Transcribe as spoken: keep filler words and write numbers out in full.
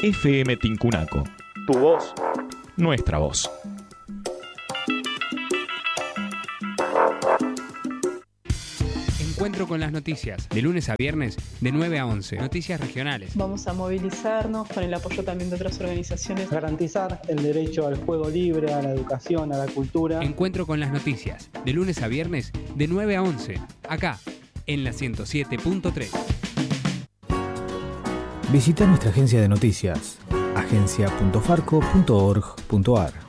F M Tincunaco. Tu voz, nuestra voz. Encuentro con las noticias, de lunes a viernes, de nueve a once. Noticias regionales. Vamos a movilizarnos con el apoyo también de otras organizaciones. Garantizar el derecho al juego libre, a la educación, a la cultura. Encuentro con las noticias, de lunes a viernes, de nueve a once. Acá, en la ciento siete punto tres. Visita nuestra agencia de noticias, agencia punto farco punto org punto ar.